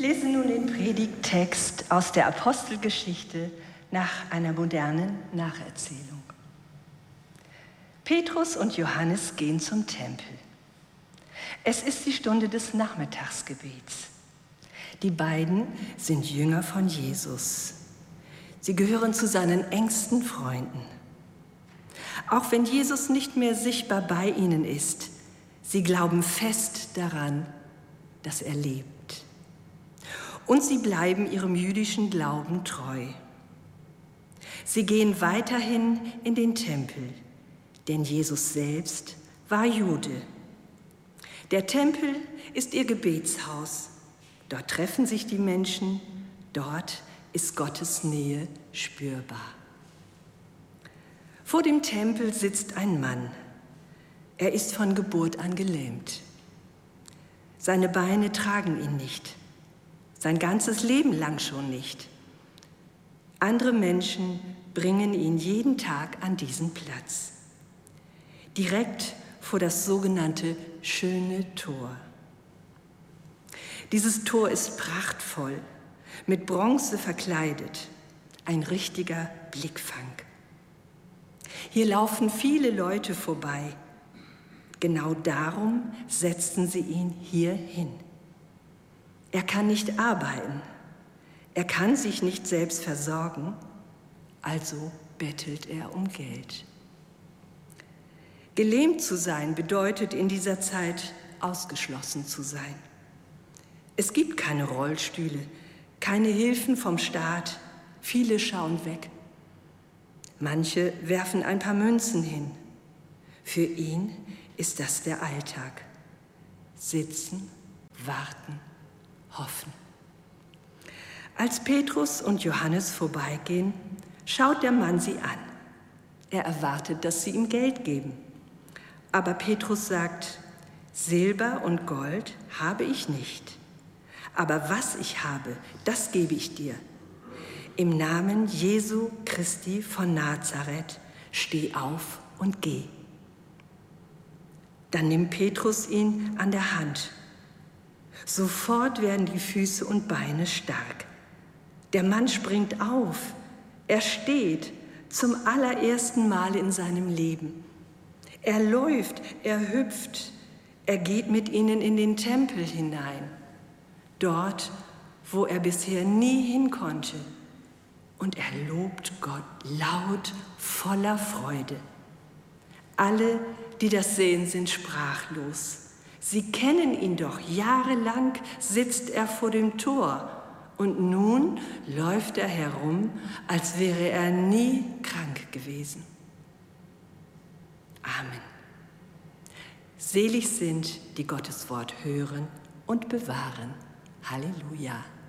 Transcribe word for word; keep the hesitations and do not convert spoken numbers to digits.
lese nun den Predigttext aus der Apostelgeschichte nach einer modernen Nacherzählung. Petrus und Johannes gehen zum Tempel. Es ist die Stunde des Nachmittagsgebets. Die beiden sind Jünger von Jesus. Sie gehören zu seinen engsten Freunden. Auch wenn Jesus nicht mehr sichtbar bei ihnen ist, sie glauben fest daran, dass er lebt. Und sie bleiben ihrem jüdischen Glauben treu. Sie gehen weiterhin in den Tempel, denn Jesus selbst war Jude. Der Tempel ist ihr Gebetshaus. Dort treffen sich die Menschen, dort ist Gottes Nähe spürbar. Vor dem Tempel sitzt ein Mann. Er ist von Geburt an gelähmt. Seine Beine tragen ihn nicht, sein ganzes Leben lang schon nicht. Andere Menschen bringen ihn jeden Tag an diesen Platz, direkt vor das sogenannte schöne Tor. Dieses Tor ist prachtvoll, mit Bronze verkleidet, ein richtiger Blickfang. Hier laufen viele Leute vorbei. Genau darum setzten sie ihn hier hin. Er kann nicht arbeiten, er kann sich nicht selbst versorgen, also bettelt er um Geld. Gelähmt zu sein bedeutet in dieser Zeit ausgeschlossen zu sein. Es gibt keine Rollstühle, keine Hilfen vom Staat, viele schauen weg. Manche werfen ein paar Münzen hin. Für ihn ist das der Alltag. Sitzen, warten, hoffen. Als Petrus und Johannes vorbeigehen, schaut der Mann sie an. Er erwartet, dass sie ihm Geld geben. Aber Petrus sagt, Silber und Gold habe ich nicht. Aber was ich habe, das gebe ich dir. Im Namen Jesu Christi von Nazareth, steh auf und geh. Dann nimmt Petrus ihn an der Hand. Sofort werden die Füße und Beine stark. Der Mann springt auf. Er steht zum allerersten Mal in seinem Leben. Er läuft, er hüpft. Er geht mit ihnen in den Tempel hinein. Dort, wo er bisher nie hin konnte. Und er lobt Gott laut, voller Freude. Alle, die das sehen, sind sprachlos. Sie kennen ihn doch. Jahrelang sitzt er vor dem Tor. Und nun läuft er herum, als wäre er nie krank gewesen. Amen. Selig sind, die Gottes Wort hören und bewahren. Halleluja.